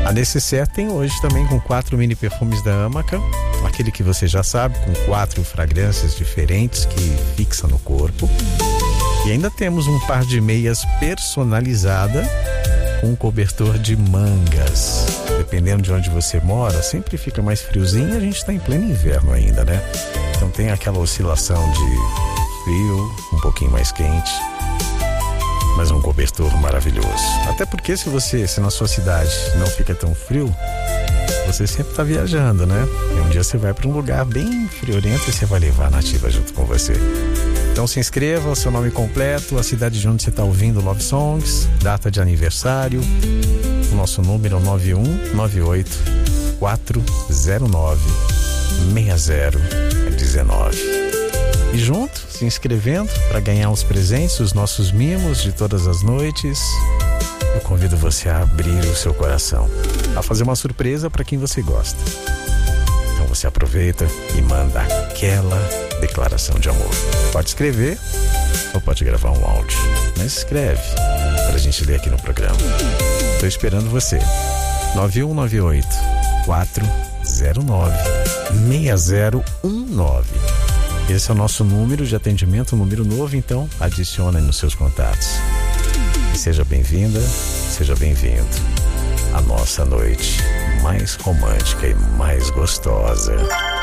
A Necessaire tem hoje também com 4 mini perfumes da Amaca, aquele que você já sabe, com 4 fragrâncias diferentes que fixa no corpo. E ainda temos um par de meias personalizada com um cobertor de mangas. Dependendo de onde você mora, sempre fica mais friozinho e a gente está em pleno inverno ainda, né? Então tem aquela oscilação de frio, um pouquinho mais quente, mas um cobertor maravilhoso. Até porque se na sua cidade não fica tão frio, você sempre está viajando, né? E um dia você vai para um lugar bem friorento e você vai levar a Nativa junto com você. Então se inscreva, o seu nome completo, a cidade de onde você está ouvindo Love Songs, data de aniversário. O nosso número é 9198-409-6019. E junto, se inscrevendo para ganhar os presentes, os nossos mimos de todas as noites, eu convido você a abrir o seu coração, a fazer uma surpresa para quem você gosta. Então você aproveita e manda aquela declaração de amor. Pode escrever ou pode gravar um áudio, mas escreve para a gente ler aqui no programa. Estou esperando você. 9198-409-6019. Esse é o nosso número de atendimento, um número novo, então adicione nos seus contatos. E seja bem-vinda, seja bem-vindo à nossa noite mais romântica e mais gostosa.